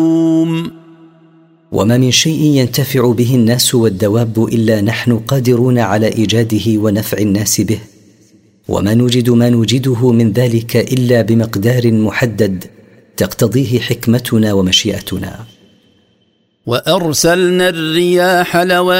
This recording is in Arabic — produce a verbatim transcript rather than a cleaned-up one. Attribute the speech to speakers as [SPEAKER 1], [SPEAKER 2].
[SPEAKER 1] وما من شيء ينتفع به الناس والدواب إلا نحن قادرون على إيجاده ونفع الناس به، وما نوجد ما نوجده من ذلك إلا بمقدار محدد تقتضيه حكمتنا ومشيئتنا.
[SPEAKER 2] وأرسلنا الرياح لواقح